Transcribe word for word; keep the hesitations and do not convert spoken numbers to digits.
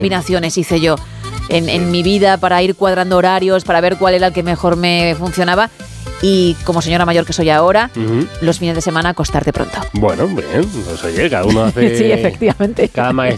combinaciones hice yo en, en mi vida para ir cuadrando horarios, para ver cuál era el que mejor me funcionaba. Y como señora mayor que soy ahora, uh-huh. los fines de semana acostarte pronto. Bueno, bien, pues oye, cada uno hace... sí, efectivamente. Cada, ma-